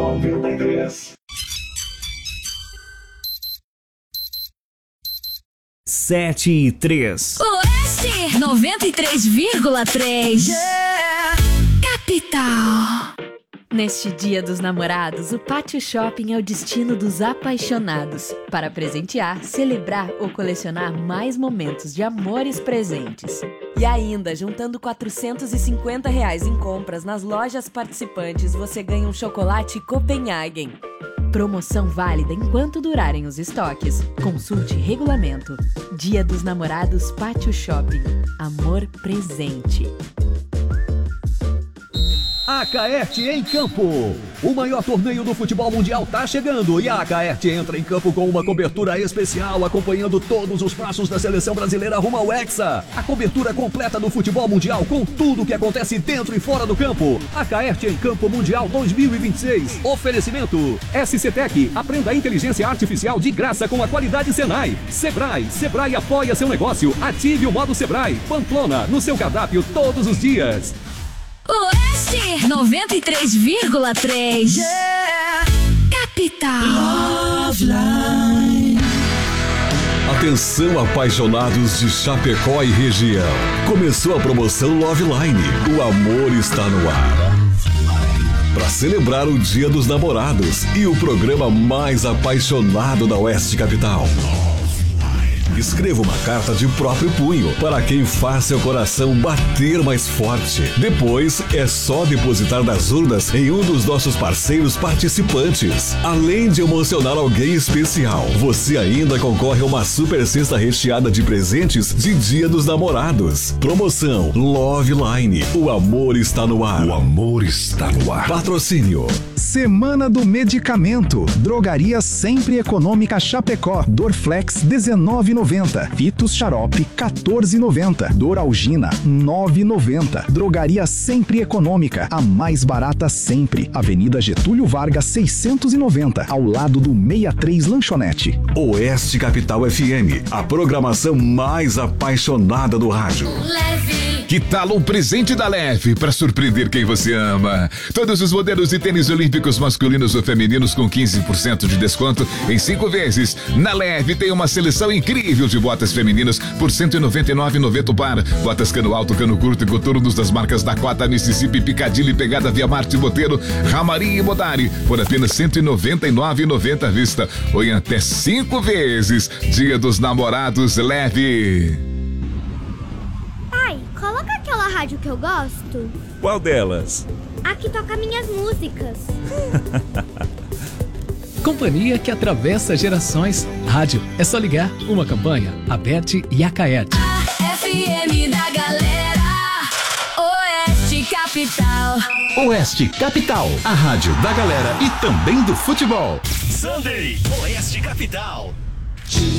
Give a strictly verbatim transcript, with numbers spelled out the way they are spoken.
noventa e três. Sete e três. Oeste noventa e três vírgula três. Yeah. Capital. Neste Dia dos Namorados, o Pátio Shopping é o destino dos apaixonados. Para presentear, celebrar ou colecionar mais momentos de amores presentes. E ainda, juntando quatrocentos e cinquenta reais em compras nas lojas participantes, você ganha um chocolate Copenhagen. Promoção válida enquanto durarem os estoques. Consulte regulamento. Dia dos Namorados Pátio Shopping. Amor presente. Acaerte em Campo. O maior torneio do futebol mundial tá chegando e a Acaerte entra em campo com uma cobertura especial acompanhando todos os passos da seleção brasileira rumo ao Hexa. A cobertura completa do futebol mundial com tudo o que acontece dentro e fora do campo. Acaerte em Campo Mundial dois mil e vinte e seis. Oferecimento S C Tech. Aprenda a inteligência artificial de graça com a qualidade Senai. Sebrae. Sebrae apoia seu negócio. Ative o modo Sebrae. Pamplona, no seu cardápio todos os dias. Oeste noventa e três vírgula três. Yeah. Capital. Love Line. Atenção, apaixonados de Chapecó e região. Começou a promoção Love Line. O amor está no ar. Para celebrar o Dia dos Namorados e o programa mais apaixonado da Oeste Capital. Escreva uma carta de próprio punho para quem faz seu coração bater mais forte. Depois é só depositar nas urnas em um dos nossos parceiros participantes. Além de emocionar alguém especial, você ainda concorre a uma super cesta recheada de presentes de Dia dos Namorados. Promoção Love Line. O amor está no ar. O amor está no ar. Patrocínio. Semana do Medicamento. Drogaria Sempre Econômica Chapecó. Dorflex dezenove e noventa. Fitos Xarope quatorze e noventa. Doralgina nove e noventa. Drogaria Sempre Econômica, a mais barata sempre. Avenida Getúlio Vargas seiscentos e noventa, ao lado do sessenta e três Lanchonete. Oeste Capital F M, a programação mais apaixonada do rádio. Leve. Que tal um presente da Leve para surpreender quem você ama? Todos os modelos de tênis olímpicos masculinos ou femininos com quinze por cento de desconto em cinco vezes. Na Leve tem uma seleção incrível de botas femininas por cento e noventa e nove reais e noventa centavos o par. Botas cano alto, cano curto e coturnos das marcas Dakota, Mississippi, Piccadilly, Pegada, Via Marte, Botelho, Ramari e Modari por apenas cento e noventa e nove reais e noventa centavos à vista ou em até cinco vezes. Dia dos Namorados Leve. Pai, coloca aquela rádio que eu gosto. Qual delas? A que toca minhas músicas. Companhia que atravessa gerações. Rádio, é só ligar. Uma campanha, Aberte e Acaerte. A F M da galera. Oeste Capital. Oeste Capital, a rádio da galera e também do futebol. Sunday, Oeste Capital.